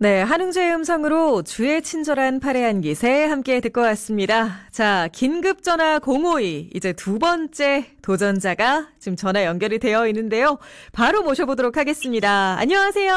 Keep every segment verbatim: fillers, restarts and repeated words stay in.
네, 한웅재의 음성으로 주의 친절한 파레한 기세 함께 듣고 왔습니다. 자, 긴급전화 공오이, 이제 두 번째 도전자가 지금 전화 연결이 되어 있는데요. 바로 모셔보도록 하겠습니다. 안녕하세요.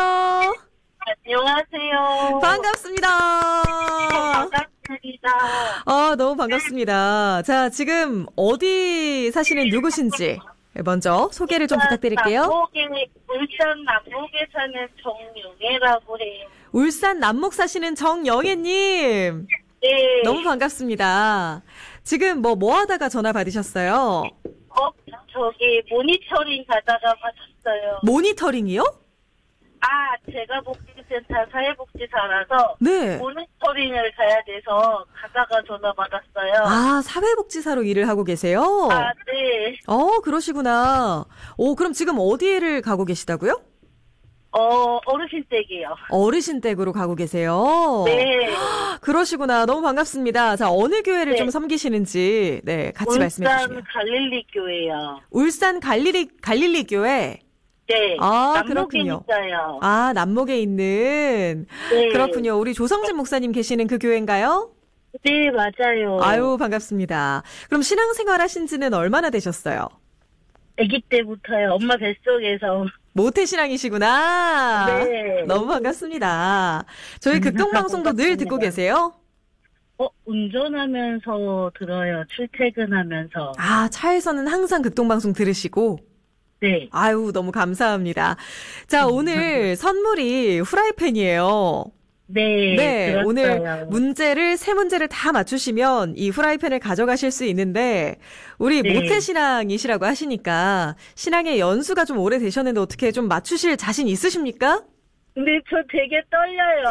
안녕하세요. 반갑습니다. 반갑습니다. 아, 너무 반갑습니다. 자, 지금 어디 사시는 누구신지 먼저 소개를 좀 부탁드릴게요. 남목에, 울산 남목에 사는 정영애라고 해요. 울산 남목 사시는 정영애님. 네. 너무 반갑습니다. 지금 뭐, 뭐 하다가 전화 받으셨어요? 어, 저기 모니터링 가다가 받았어요. 모니터링이요? 아, 제가 복지센터 사회복지사라서 네. 모니터링을 가야 돼서 가다가 전화 받았어요. 아, 사회복지사로 일을 하고 계세요? 아, 네. 어, 그러시구나. 오, 그럼 지금 어디를 가고 계시다고요? 어, 어르신 댁이요. 어르신 댁으로 가고 계세요? 네. 그러시구나. 너무 반갑습니다. 자, 어느 교회를 네. 좀 섬기시는지, 네, 같이 말씀해 주시면. 울산 갈릴리 교회요. 울산 갈릴리, 갈릴리 교회? 네. 아, 남목에 그렇군요. 있어요. 아, 남목에 있는. 네. 그렇군요. 우리 조성진 목사님 계시는 그 교회인가요? 네, 맞아요. 아유, 반갑습니다. 그럼 신앙생활 하신 지는 얼마나 되셨어요? 아기 때부터요. 엄마 뱃속에서. 모태신앙이시구나. 네. 너무 반갑습니다. 저희 극동방송도 늘 듣고 계세요? 어, 운전하면서 들어요. 출퇴근하면서. 아, 차에서는 항상 극동방송 들으시고. 네. 아유, 너무 감사합니다. 자, 오늘 선물이 후라이팬이에요. 네. 네, 들었어요. 오늘 문제를, 세 문제를 다 맞추시면 이 후라이팬을 가져가실 수 있는데, 우리 네. 모태신앙이시라고 하시니까, 신앙의 연수가 좀 오래되셨는데 어떻게 좀 맞추실 자신 있으십니까? 근데 저 되게 떨려요.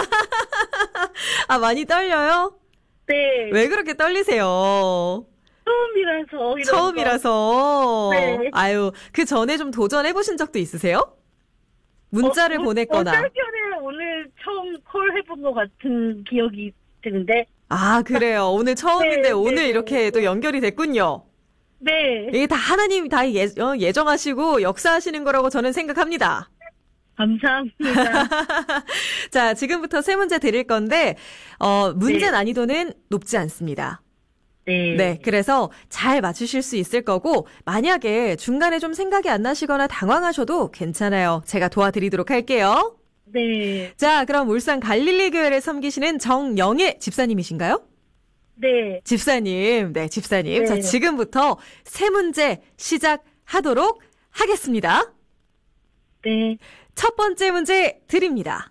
아, 많이 떨려요? 네. 왜 그렇게 떨리세요? 처음이라서. 이런 처음이라서. 네. 아유, 그 전에 좀 도전해보신 적도 있으세요? 문자를 거. 어, 보냈거나. 얼마 전에 오늘 처음 콜 해본 것 같은 기억이 드는데. 아, 그래요. 오늘 처음인데 네, 오늘 네, 이렇게 네. 또 연결이 됐군요. 네. 이게 다 하나님이 다 예, 어, 예정하시고 역사하시는 거라고 저는 생각합니다. 감사합니다. 자, 지금부터 세 문제 드릴 건데, 어, 문제 네. 난이도는 높지 않습니다. 네. 네, 그래서 잘 맞추실 수 있을 거고, 만약에 중간에 좀 생각이 안 나시거나 당황하셔도 괜찮아요. 제가 도와드리도록 할게요. 네. 자, 그럼 울산 갈릴리 교회를 섬기시는 정영애 집사님이신가요? 네. 집사님, 네, 집사님. 네. 자, 지금부터 세 문제 시작하도록 하겠습니다. 네. 첫 번째 문제 드립니다.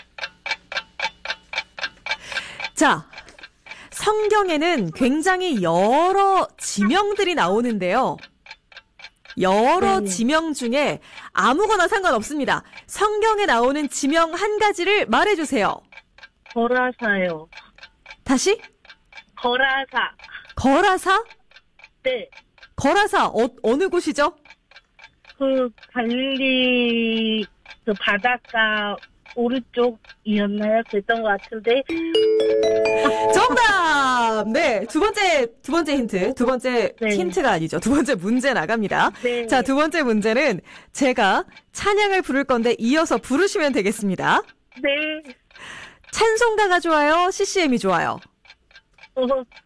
자, 성경에는 굉장히 여러 지명들이 나오는데요. 여러 네. 지명 중에 아무거나 상관없습니다. 성경에 나오는 지명 한 가지를 말해주세요. 거라사요. 다시? 거라사. 거라사? 네. 거라사, 어, 어느 곳이죠? 그 갈릴리 그 바닷가 오른쪽이었나요? 그랬던 것 같은데. 정답! 네, 두 번째, 두 번째 힌트. 두 번째 네. 힌트가 아니죠. 두 번째 문제 나갑니다. 네. 자, 두 번째 문제는 제가 찬양을 부를 건데 이어서 부르시면 되겠습니다. 네. 찬송가가 좋아요? 씨씨엠이 좋아요? 어,